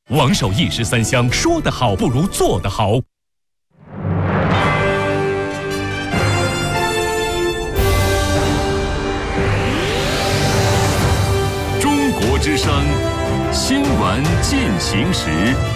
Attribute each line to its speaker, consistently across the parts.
Speaker 1: 王守义十三香，说得好不如做得好。中国之声，新闻进行时。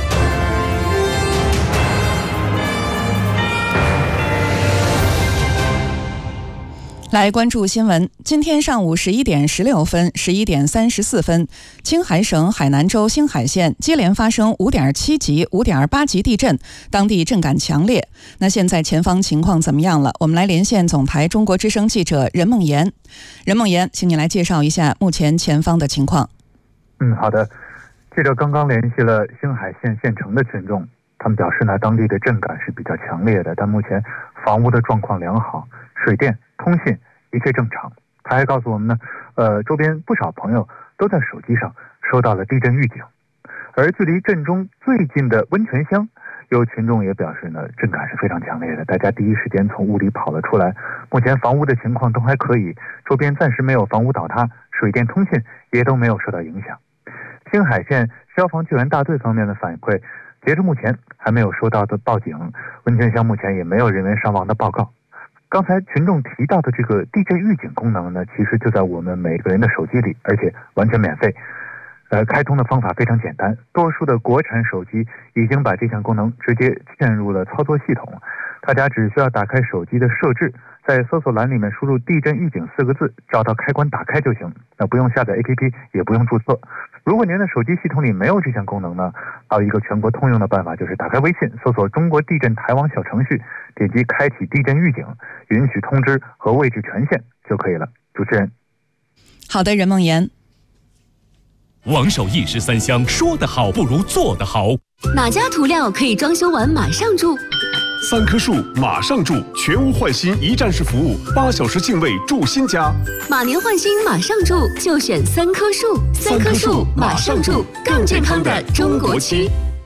Speaker 2: 来关注新闻。今天上午11点16分、11点34分，青海省海南州兴海县接连发生5.7级、5.8级地震，当地震感强烈。那现在前方情况怎么样了？我们来连线总台中国之声记者任梦妍。任梦妍，请你来介绍一下目前前方的情况。
Speaker 3: 好的。记者刚刚联系了兴海县县城的群众，他们表示呢，当地的震感是比较强烈的，但目前房屋的状况良好，水电通信一切正常。他还告诉我们呢，周边不少朋友都在手机上收到了地震预警。而距离震中最近的温泉乡，有群众也表示呢，震感是非常强烈的，大家第一时间从屋里跑了出来。目前房屋的情况都还可以，周边暂时没有房屋倒塌，水电通信也都没有受到影响。兴海县消防救援大队方面的反馈，截至目前还没有收到的报警，温泉乡目前也没有人员伤亡的报告。刚才群众提到的这个地震预警功能呢，其实就在我们每个人的手机里，而且完全免费。开通的方法非常简单，多数的国产手机已经把这项功能直接嵌入了操作系统，大家只需要打开手机的设置，在搜索栏里面输入地震预警4个字，找到开关打开就行，不用下载 APP， 也不用注册。如果您的手机系统里没有这项功能呢，还有一个全国通用的办法，就是打开微信，搜索中国地震台网小程序，点击开启地震预警，允许通知和位置权限就可以了。主持人。
Speaker 2: 好的，任梦妍。
Speaker 1: 王守义十三香，说得好不如做得好。
Speaker 4: 哪家涂料可以装修完马上住
Speaker 5: ？3棵树马上住，全屋换新一站式服务，8小时净位住新家。
Speaker 4: 马年换新马上住，就选3棵树。3棵树马上住，更健康的中国区。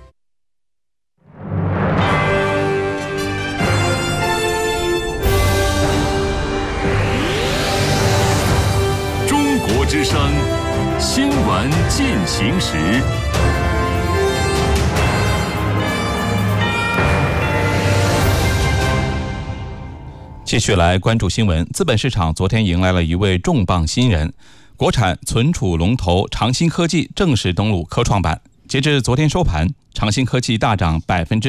Speaker 1: 中国之声，新闻进行时。继续来关注新闻。资本市场昨天迎来了一位重磅新人，国产存储龙头长鑫科技正式登陆科创板。截至昨天收盘，长鑫科技大涨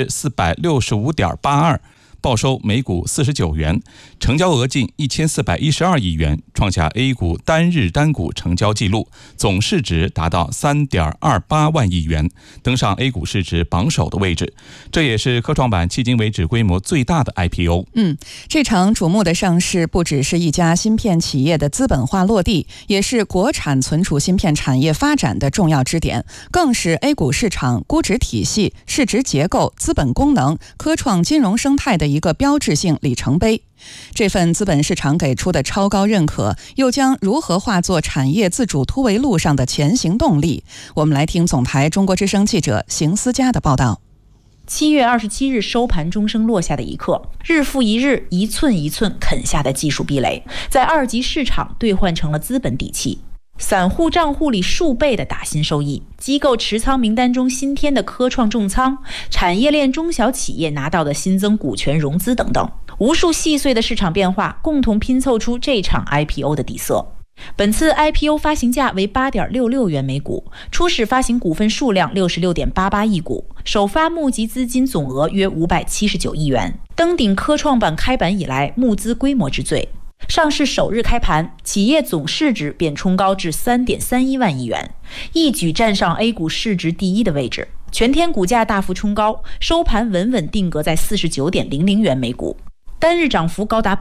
Speaker 1: 465.82%，报收每股49元，成交额近1412亿元，创下 A 股单日单股成交纪录，总市值达到3.28万亿元，登上 A 股市值榜首的位置。这也是科创板迄今为止规模最大的 IPO。
Speaker 2: 这场瞩目的上市不只是一家芯片企业的资本化落地，也是国产存储芯片产业发展的重要支点，更是 A 股市场估值体系、市值结构、资本功能、科创金融生态的一个标志性里程碑。这份资本市场给出的超高认可，又将如何化作产业自主突围路上的前行动力？我们来听总台中国之声记者邢思佳的报道。
Speaker 6: 7月27日收盘钟声落下的一刻，日复一日，一寸一寸啃下的技术壁垒，在二级市场兑换成了资本底气。散户账户里数倍的打新收益，机构持仓名单中新添的科创重仓，产业链中小企业拿到的新增股权融资等等，无数细碎的市场变化共同拼凑出这场 IPO 的底色。本次 IPO 发行价为 8.66 元每股，初始发行股份数量 66.88 亿股，首发募集资金总额约579亿元，登顶科创板开板以来募资规模之最。上市首日开盘，企业总市值便冲高至 3.31 万亿元，一举站上 A 股市值第一的位置。全天股价大幅冲高，收盘稳稳定格在 49.00 元每股，单日涨幅高达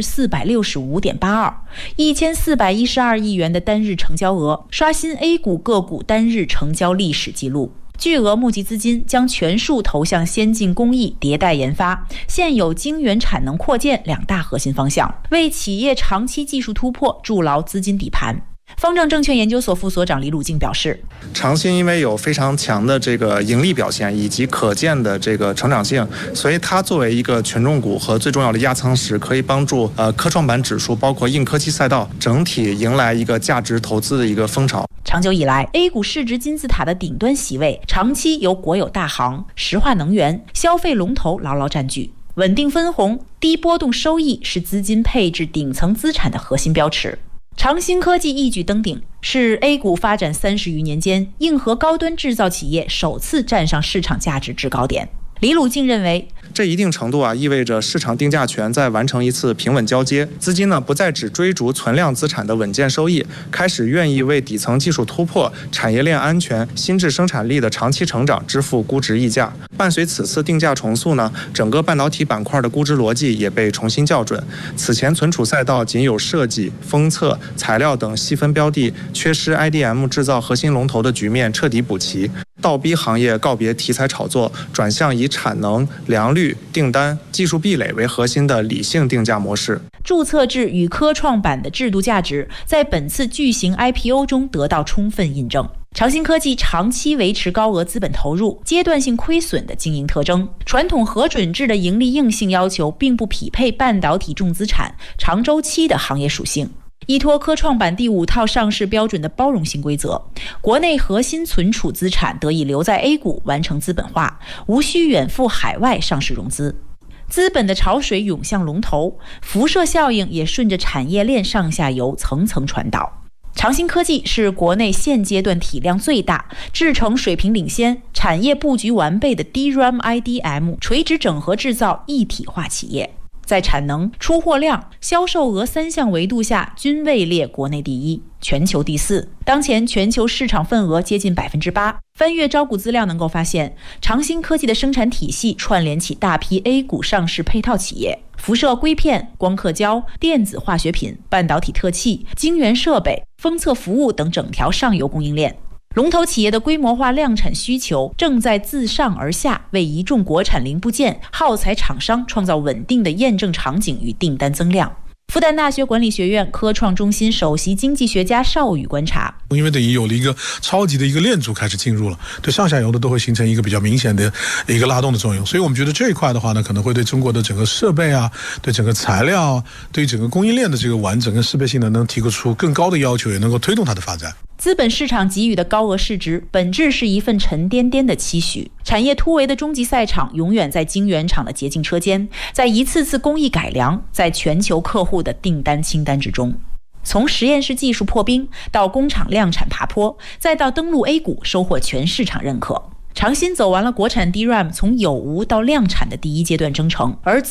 Speaker 6: 465.82%， 1412亿元的单日成交额，刷新 A 股个股单日成交历史记录。巨额募集资金将全数投向先进工艺迭代研发、现有晶圆产能扩建2大核心方向，为企业长期技术突破筑牢资金底盘。 方正证券研究所副所长李鲁静表示，
Speaker 7: 长鑫因为有非常强的这个盈利表现以及可见的这个成长性，所以它作为一个权重股和最重要的压舱石，可以帮助科创板指数包括硬科技赛道整体迎来一个价值投资的一个风潮。
Speaker 6: 长久以来 A 股市值金字塔的顶端席位长期由国有大行、石化能源、消费龙头牢牢占据，稳定分红、低波动收益是资金配置顶层资产的核心标尺。长鑫科技一举登顶，是 A 股发展30余年间硬核高端制造企业首次站上市场价值制高点。李鲁静认为，
Speaker 7: 这一定程度意味着市场定价权在完成一次平稳交接，资金不再只追逐存量资产的稳健收益，开始愿意为底层技术突破、产业链安全、新质生产力的长期成长支付估值溢价。伴随此次定价重塑整个半导体板块的估值逻辑也被重新校准。此前存储赛道仅有设计、封测、材料等细分标的，缺失 IDM 制造核心龙头的局面彻底补齐。倒逼行业告别题材炒作，转向以产能、良率、订单、技术壁垒为核心的理性定价模式。
Speaker 6: 注册制与科创板的制度价值在本次巨型 IPO 中得到充分印证。长鑫科技长期维持高额资本投入、阶段性亏损的经营特征，传统核准制的盈利硬性要求并不匹配半导体重资产、长周期的行业属性。依托科创板第5套上市标准的包容性规则，国内核心存储资产得以留在 A 股完成资本化，无需远赴海外上市融资。资本的潮水涌向龙头，辐射效应也顺着产业链上下游层层传导。长鑫科技是国内现阶段体量最大、制程水平领先、产业布局完备的 DRAM IDM 垂直整合制造一体化企业，在产能、出货量、销售额3项维度下均位列国内第1、全球第4。当前全球市场份额接近 8%。翻阅招股资料能够发现，长鑫科技的生产体系串联起大批 A 股上市配套企业，辐射硅片、光刻胶、电子化学品、半导体特器、晶圆设备、封测服务等整条上游供应链。龙头企业的规模化量产需求正在自上而下为一众国产零部件、耗材厂商创造稳定的验证场景与订单增量。复旦大学管理学院科创中心首席经济学家邵宇观察，
Speaker 8: 因为等于有了一个超级的一个链组开始进入了，对上下游的都会形成一个比较明显的一个拉动的作用，所以我们觉得这一块的话呢，可能会对中国的整个设备对整个材料对整个供应链的这个完整跟适配性能提出更高的要求，也能够推动它的发展。
Speaker 6: 资本市场给予的高额市值本质是一份沉甸甸的期许，产业突围的终极赛场永远在晶圆厂的洁净车间，在一次次工艺改良，在全球客户的订单清单之中。从实验室技术破冰到工厂量产爬坡，再到登陆 A 股收获全市场认可，长鑫走完了国产 DRAM 从有无到量产的第1阶段征程，而